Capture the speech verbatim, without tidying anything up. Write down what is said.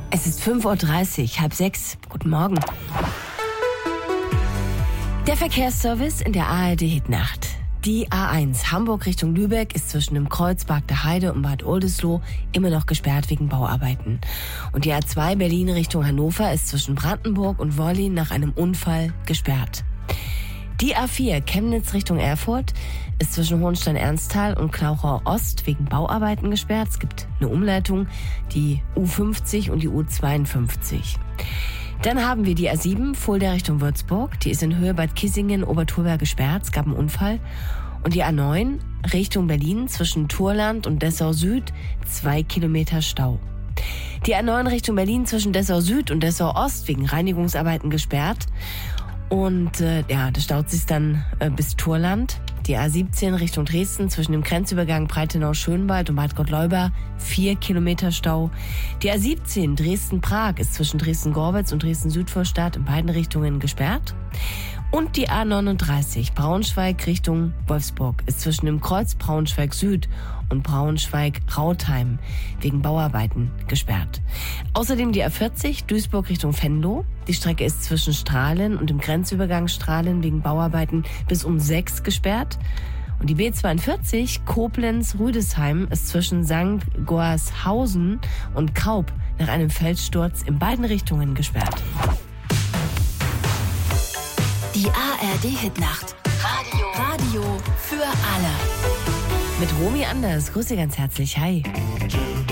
Es ist fünf Uhr dreißig, halb sechs. Guten Morgen. Der Verkehrsservice in der A R D-Hitnacht. Die A eins Hamburg Richtung Lübeck ist zwischen dem Kreuz Barkter Heide und Bad Oldesloe immer noch gesperrt wegen Bauarbeiten. Und die A zwei Berlin Richtung Hannover ist zwischen Brandenburg und Wollin nach einem Unfall gesperrt. Die A vier Chemnitz Richtung Erfurt ist zwischen Hohenstein-Ernsthal und Klauchau Ost wegen Bauarbeiten gesperrt. Es gibt eine Umleitung, die U fünfzig und die U zweiundfünfzig. Dann haben wir die A sieben Fulda Richtung Würzburg. Die ist in Höhe Bad Kissingen-Oberturberg gesperrt. Es gab einen Unfall. Und die A neun Richtung Berlin zwischen Turland und Dessau Süd zwei Kilometer Stau. Die A neun Richtung Berlin zwischen Dessau Süd und Dessau Ost wegen Reinigungsarbeiten gesperrt. Und äh, ja, das staut sich dann äh, bis Turland. Die A siebzehn Richtung Dresden zwischen dem Grenzübergang Breitenau-Schönwald und Bad Gottleuba vier Kilometer Stau. Die A siebzehn Dresden-Prag ist zwischen Dresden-Gorbitz und Dresden-Südvorstadt in beiden Richtungen gesperrt. Und die A neununddreißig Braunschweig Richtung Wolfsburg ist zwischen dem Kreuz Braunschweig Süd und Braunschweig-Rautheim wegen Bauarbeiten gesperrt. Außerdem die A vierzig Duisburg Richtung Venlo. Die Strecke ist zwischen Strahlen und dem Grenzübergang Strahlen wegen Bauarbeiten bis um sechs gesperrt. Und die B zweiundvierzig Koblenz-Rüdesheim ist zwischen Sankt Goarshausen und Kaub nach einem Felssturz in beiden Richtungen gesperrt. Die A R D-Hitnacht. Radio. Radio für alle. Mit Romy Anders. Grüße ganz herzlich. Hi.